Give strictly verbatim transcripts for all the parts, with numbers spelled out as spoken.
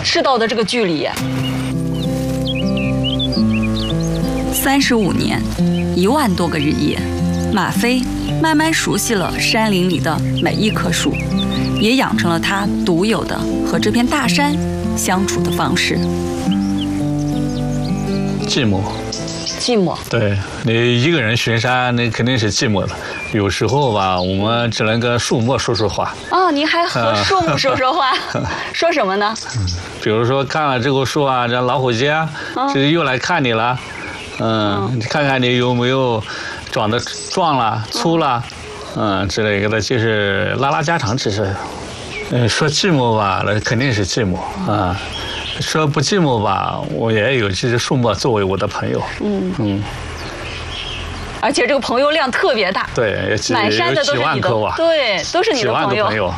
赤道的这个距离。 三十五年，一万多个日夜，马飞慢慢熟悉了山林里的每一棵树，也养成了他独有的和这片大山相处的方式。 寂寞， 寂寞。 对，你一个人巡山，那肯定是寂寞的。有时候吧，我们只能跟树木说说话。 哦，您还和树木说说话，说什么呢？ 嗯，比如说看了这棵树啊，这老虎机啊，这又来看你了。嗯，你看看你有没有长得壮了、粗了，嗯之类的，就是拉拉家常，只是。嗯，说寂寞吧，那肯定是寂寞啊。说不寂寞吧，我也有这些树木作为我的朋友。嗯嗯。 而且这个朋友量特别大。 对， 满山的都是你的，对，都是你的朋友。 朋友。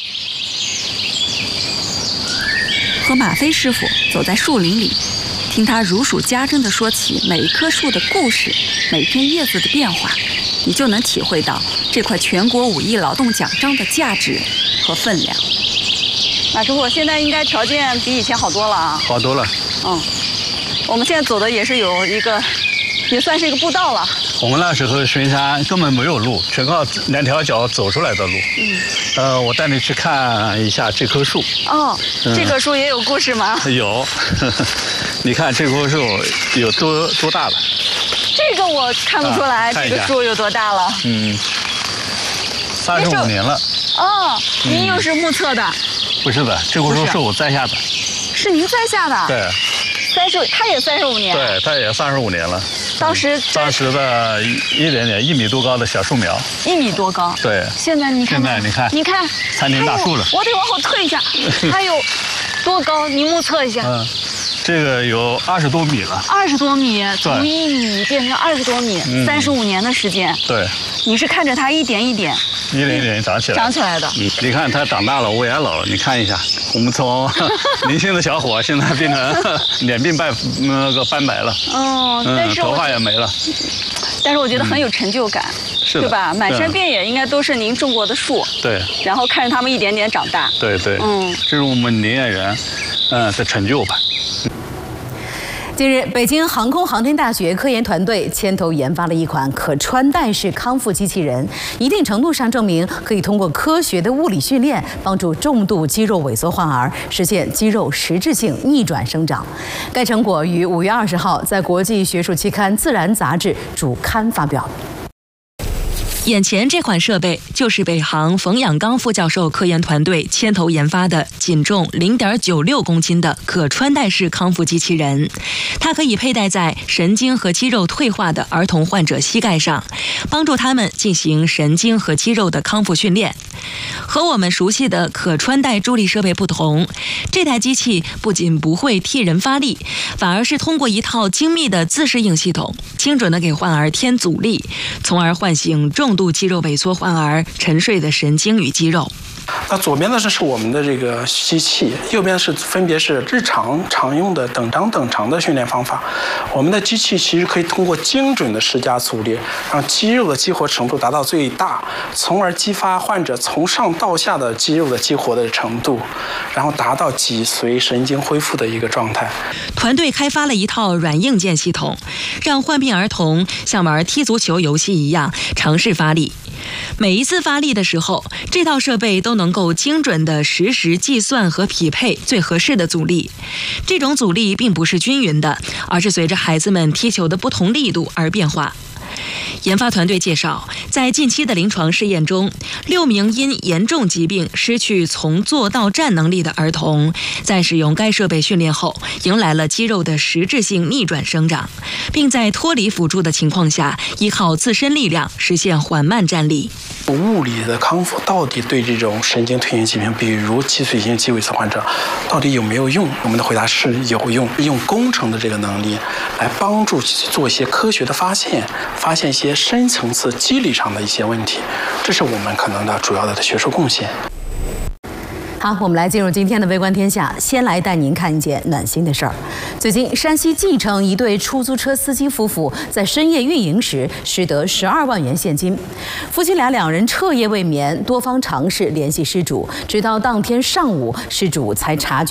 和马飞师傅走在树林里。听他如数家珍地说起每一棵树的故事，每片叶子的变化，你就能体会到这块全国五一劳动奖章的价值和分量。 马师傅，现在应该条件比以前好多了啊！ 好多了。 嗯，我们现在走的也是有一个，也算是一个步道了。 我们那时候巡山根本没有路，全靠两条脚走出来的路。嗯。呃，我带你去看一下这棵树。 哦，嗯、这棵树也有故事吗？ 有。你看这棵树有多多大了？ 这个我看不出来，啊、这个树有多大了？嗯， 三十五年了。 哦，您又是目测的？嗯、 不是的，这棵树是我栽下的。 是您栽下的？ 对。 三十，他也三十五年。 对，他也三十五年了。 当时当时的一点点一米多高的小树苗。 一米多高。 对。 现在你看。 现在你看。 你看。 参天大树了。 我得往后退一下。还有多高？您目测一下。嗯。 这个有二十多米了， 二十多米，从一米变成二十多米，三十五年的时间。 对， 你是看着它一点一点， 一点一点长起来， 长起来的。 嗯，你看它长大了，我也老了。你看一下，我们从年轻的小伙，现在变成脸鬓斑那个斑白了。 哦，但是头发也没了。 但是我觉得很有成就感， 是对吧？满山遍野应该都是您种过的树。 对。 然后看着它们一点点长大。 对对。嗯，这是我们林业人，嗯的成就吧。 近日，北京航空航天大学科研团队牵头研发了一款可穿戴式康复机器人，一定程度上证明可以通过科学的物理训练，帮助重度肌肉萎缩患儿实现肌肉实质性逆转生长。该成果于五月二十号在国际学术期刊《自然》杂志主刊发表。 眼前这款设备就是北航冯养刚副教授科研团队牵头研发的仅重零点九六公斤的可穿戴式康复机器人，它可以佩戴在神经和肌肉退化的儿童患者膝盖上，帮助他们进行神经和肌肉的康复训练。和我们熟悉的可穿戴助力设备不同，这台机器不仅不会替人发力，反而是通过一套精密的自适应系统，精准地给患儿添阻力，从而唤醒重度肌肉萎缩患儿沉睡的神经与肌肉。 那左边的这是我们的这个机器，右边是分别是日常常用的等张等长的训练方法。我们的机器其实可以通过精准的施加阻力，让肌肉的激活程度达到最大，从而激发患者从上到下的肌肉的激活的程度，然后达到脊髓神经恢复的一个状态。 团队开发了一套软硬件系统，让患病儿童像玩踢足球游戏一样尝试发力。每一次发力的时候，这套设备都能够精准地实时计算和匹配最合适的阻力。这种阻力并不是均匀的，而是随着孩子们踢球的不同力度而变化。研发团队介绍，在近期的临床试验中，六名因严重疾病失去从坐到站能力的儿童，在使用该设备训练后，迎来了肌肉的实质性逆转生长，并在脱离辅助的情况下，依靠自身力量实现缓慢站立。 物理的康复到底对这种神经退行疾病，比如脊髓性肌萎缩患者，到底有没有用？我们的回答是有用，用工程的这个能力来帮助做一些科学的发现，发现一些深层次机理上的一些问题，这是我们可能的主要的学术贡献。 好，我们来进入今天的微观天下，先来带您看一件暖心的事儿。最近，山西蓟城一对出租车司机夫妇在深夜运营时拾得十二万元现金。夫妻俩两人彻夜未眠，多方尝试联系失主，直到当天上午，失主才察觉。